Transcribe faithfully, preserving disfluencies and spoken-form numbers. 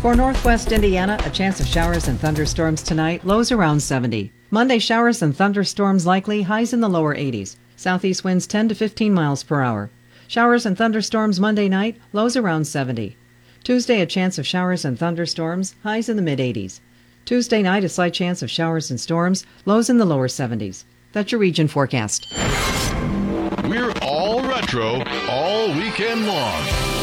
For northwest Indiana, a chance of showers and thunderstorms tonight, lows around seventy. Monday, showers and thunderstorms likely, highs in the lower eighties. Southeast winds ten to fifteen miles per hour. Showers and thunderstorms Monday night, lows around seventy. Tuesday, a chance of showers and thunderstorms, highs in the mid-eighties. Tuesday night, a slight chance of showers and storms, lows in the lower seventies. That's your region forecast. We're all retro all weekend long.